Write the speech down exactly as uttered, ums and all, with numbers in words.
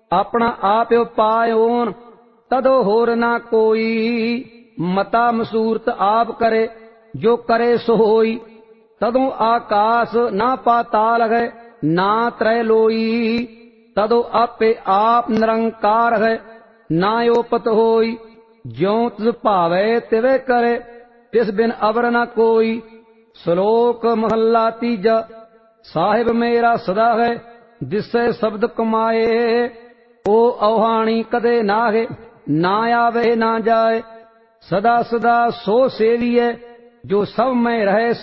ਆਪਣਾ ਆਪ ਉਪਾਇਓਨ ਤਦੋ ਹੋਰ ਨਾ ਕੋਈ। ਮਤਾ ਮਸੂਰਤ ਆਪ ਕਰੇ ਜੋ ਕਰੇ ਸੋ ਹੋਈ। ਤਦੋਂ ਆਕਾਸ ਨਾ ਪਾਤਾਲ ਹੈ ਨਾ ਤ੍ਰੈ ਲੋਈ। ਤਦੋਂ ਆਪੇ ਆਪ ਨਿਰੰਕਾਰ ਹੈ ਨਾ ਓਪਤ ਹੋਈ। ਜਿਉ ਤਿਸ ਭਾਵੈ ਤਿਵੇਂ ਕਰੇ ਤਿਸ ਬਿਨ ਅਵਰ ਨਾ ਕੋਈ। ਸ਼ਲੋਕ ਮਹੱਲਾ ਤੀਜਾ। ਸਾਹਿਬ ਮੇਰਾ ਸਦਾ ਹੈ ਦਿਸੈ ਸ਼ਬਦ ਕਮਾਏ। ਉਹ ਔਹਾਣੀ ਕਦੇ ਨਾਹੇ ਨਾ ਆਵੇ ਨਾ ਜਾਏ। ਸਦਾ ਸਦਾ ਸੋ ਸੇਵੀਐ ਜੋ ਸਭ ਮੈਂ ਰਹੇ